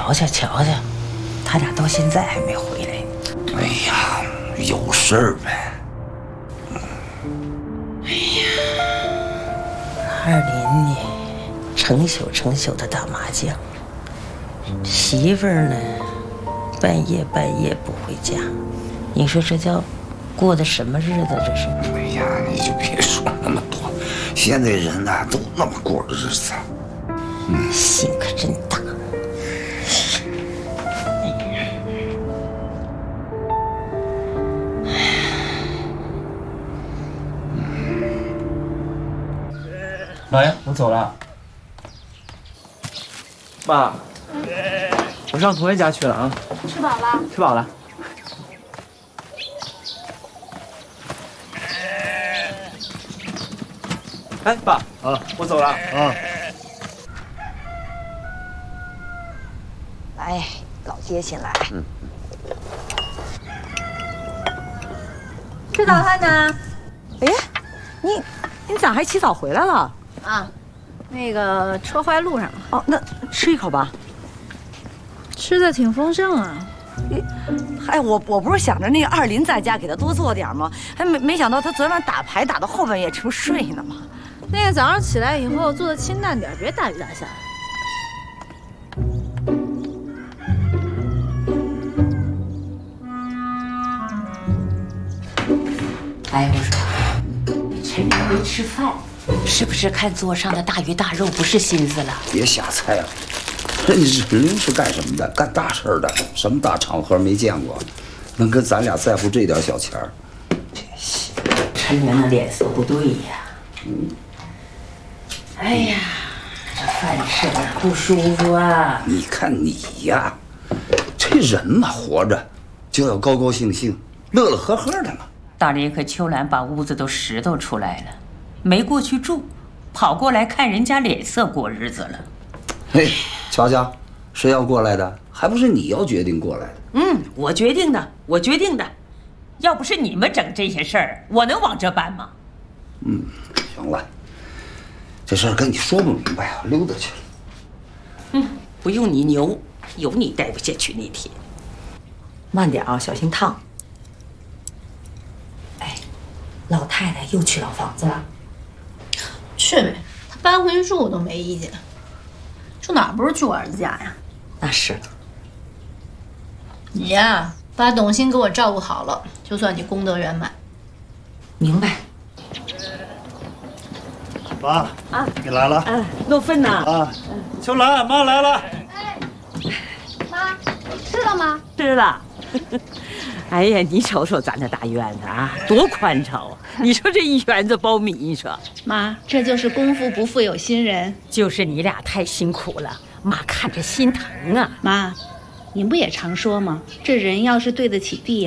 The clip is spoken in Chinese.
瞧瞧，他俩到现在还没回来呢。 哎呀，有事儿呗。 哎呀，二林呢，成宿的打麻将，媳妇儿呢，半夜不回家。你说这叫过的什么日子？这是？ 哎呀，你就别说那么多，现在人呐都那么过日子。 心可真大。 老爷，我走了。妈，我上同学家去了啊。 吃饱了？ 吃饱了。哎，爸，我走了啊。 来，老爹先来。 吃早饭呢？ 哎，你咋还起早回来了？ 啊，那个车坏路上了。 哦，那吃一口吧。 吃的挺丰盛啊。 哎，我不是想着那个二林在家给他多做点吗？还没想到他昨晚打牌打到后半夜，这不睡呢吗？ 那个早上起来以后做的清淡点，别大鱼大虾。 哎，我说，趁着没吃饭，是不是看桌上的大鱼大肉不是心思了？ 别瞎猜啊！人家二林是干什么的？干大事的，什么大场合没见过？能跟咱俩在乎这点小钱儿？ 陈元的脸色不对呀。哎呀，这饭吃的不舒服啊！ 你看你呀，这人嘛，活着就要高高兴兴、乐乐呵呵的嘛。 大林和秋兰把屋子都拾掇出来了，没过去住，跑过来看人家脸色过日子了。 嘿，瞧瞧，谁要过来的？还不是你要决定过来的？ 我决定的。要不是你们整这些事儿，我能往这办吗？ 行了，这事儿跟你说不明白啊，溜达去了。 不用你牛，有你待不下去那天。 慢点啊，小心烫。哎，老太太又去老房子了。 去呗，他搬回去住我都没意见。住哪儿不是去我儿子家呀？ 那是。 你呀，把董卿给我照顾好了，就算你功德圆满。 明白。 爸啊，你来了。 诺芬呐。 啊，秋兰，妈来了。 妈，吃了吗？ 吃了。哎呀，你瞅瞅咱这大院子啊，多宽敞啊！你说这一园子苞米，你说妈，这就是功夫不负有心人。 就是你俩太辛苦了，妈看着心疼啊。 妈，您不也常说吗？这人要是对得起地呀。